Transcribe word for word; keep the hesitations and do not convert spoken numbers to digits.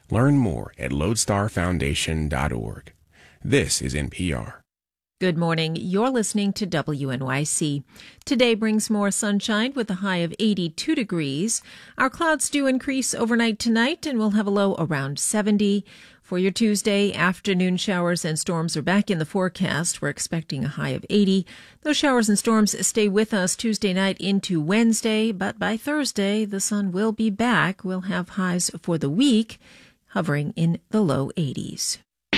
Learn more at lodestar foundation dot org. This is N P R. Good morning. You're listening to W N Y C. Today brings more sunshine with a high of eighty-two degrees. Our clouds do increase overnight tonight, and we'll have a low around seventy. For your Tuesday, afternoon showers and storms are back in the forecast. We're expecting a high of eighty. Those showers and storms stay with us Tuesday night into Wednesday, but by Thursday, the sun will be back. We'll have highs for the week hovering in the low eighties.